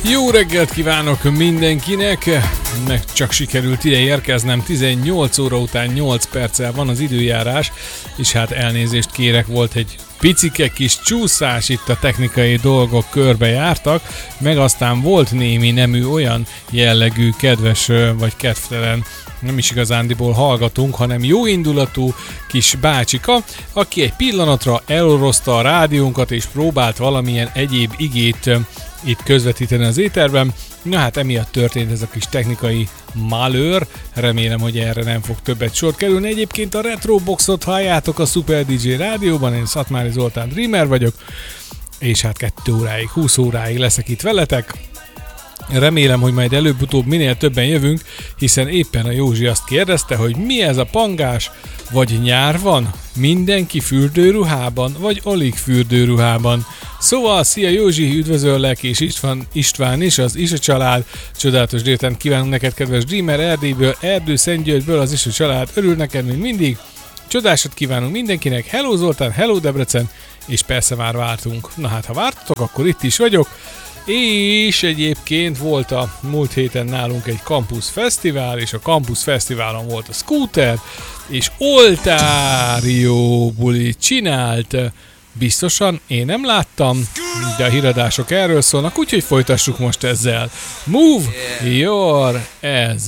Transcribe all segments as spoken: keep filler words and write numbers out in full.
Jó reggelt kívánok mindenkinek! Meg csak sikerült ide érkeznem, tizennyolc óra után nyolc perccel van az időjárás, és hát elnézést kérek, volt egy picike kis csúszás, itt a technikai dolgok körbe jártak, meg aztán volt némi nemű olyan jellegű kedves vagy kedvtelen, nem is igazándiból hallgatunk, hanem jóindulatú kis bácsika, aki egy pillanatra elorozta a rádiónkat és próbált valamilyen egyéb igét itt közvetíteni az éterben. Na hát emiatt történt ez a kis technikai malőr, remélem, hogy erre nem fog többet sor kerülni. Egyébként a Retroboxot halljátok a Super dé dzsé rádióban, én Szatmári Zoltán Dreamer vagyok, és hát kettő óráig, húsz óráig leszek itt veletek. Remélem, hogy majd előbb-utóbb minél többen jövünk, hiszen éppen a Józsi azt kérdezte, hogy mi ez a pangás, vagy nyár van? Mindenki fürdőruhában, vagy alig fürdőruhában? Szóval, szia Józsi, üdvözöllek, és István, István is, az Isa család. Csodálatos délután kívánunk neked, kedves Dreamer, Erdélyből, Erdő, Szentgyörgyből, az Isa család. Örül neked, mint mindig. Csodásat kívánunk mindenkinek. Hello Zoltán, hello Debrecen, és persze már vártunk. Na hát, ha vártatok, akkor itt is vagyok. És egyébként volt a múlt héten nálunk egy Campus Fesztivál, és a Campus Fesztiválon volt a Scooter, és oltárió bulit csinált. Biztosan én nem láttam, de a híradások erről szólnak, úgyhogy folytassuk most ezzel. Move your ez.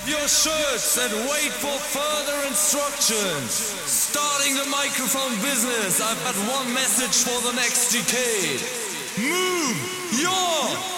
Starting the microphone business, I've got one message for the next decade. Move your